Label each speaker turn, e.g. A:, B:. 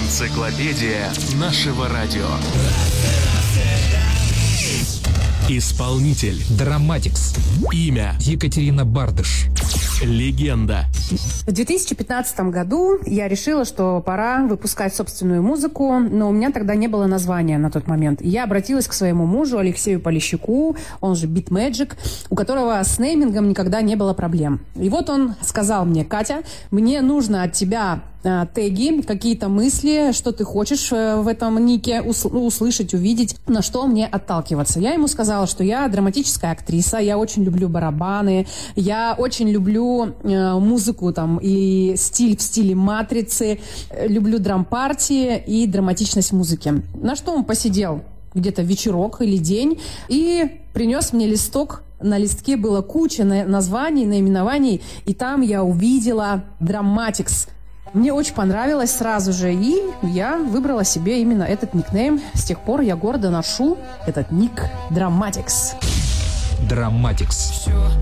A: Энциклопедия нашего радио. Исполнитель
B: Драматикс.
A: Имя
B: Екатерина Бардыш.
A: Легенда.
C: В 2015 году я решила, что пора выпускать собственную музыку, но у меня тогда не было названия на тот момент. Я обратилась к своему мужу Алексею Полищуку, он же Beat Magic, у которого с неймингом никогда не было проблем. И вот он сказал мне: Катя, мне нужно от тебя теги, какие-то мысли, что ты хочешь в этом нике услышать, увидеть, на что мне отталкиваться. Я ему сказала, что я драматическая актриса, я очень люблю барабаны, я очень люблю музыку там и стиль в стиле матрицы, люблю драм-партии и драматичность музыки. На что он посидел где-то вечерок или день и принес мне листок. На листке было куча названий, наименований, и там я увидела Dramatics. Мне очень понравилось сразу же, и я выбрала себе именно этот никнейм. С тех пор я гордо ношу этот ник Dramatics.
B: Драматикс.
D: Все